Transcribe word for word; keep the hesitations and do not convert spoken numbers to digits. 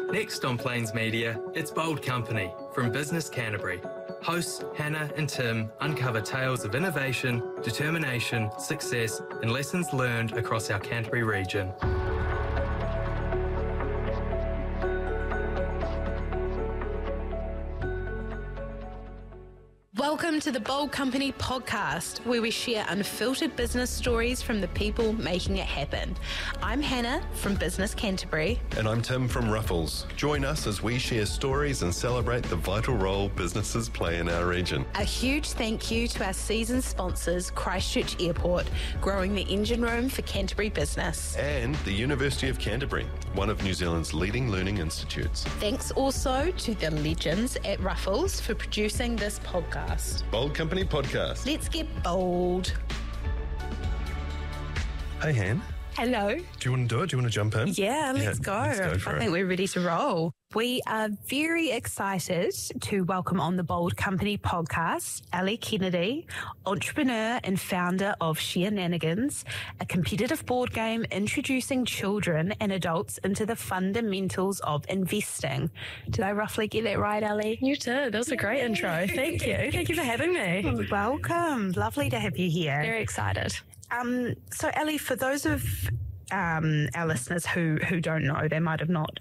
Next on Plains Media, it's Bold Company from Business Canterbury. Hosts Hannah and Tim uncover tales of innovation, determination, success, and lessons learned across our Canterbury region. Welcome to the Bold Company podcast, where we share unfiltered business stories from the people making it happen. I'm Hannah from Business Canterbury. And I'm Tim from Ruffles. Join us as we share stories and celebrate the vital role businesses play in our region. A huge thank you to our season sponsors, Christchurch Airport, growing the engine room for Canterbury business. And the University of Canterbury, one of New Zealand's leading learning institutes. Thanks also to the legends at Ruffles for producing this podcast. Bold Company Podcast. Let's get bold. Hey, Han. Hello. Do you want to do it? Do you want to jump in? Yeah, let's Yeah, go. let's go for I it. think we're ready to roll. We are very excited to welcome on the Bold Company podcast, Ali Kennedy, entrepreneur and founder of Shenanigans, a competitive board game introducing children and adults into the fundamentals of investing. Did I roughly get that right, Ali? You did. That was a great intro. Thank you. Thank you for having me. Welcome. Lovely to have you here. Very excited. Um, so, Ali, for those of um, our listeners who who don't know, they might have not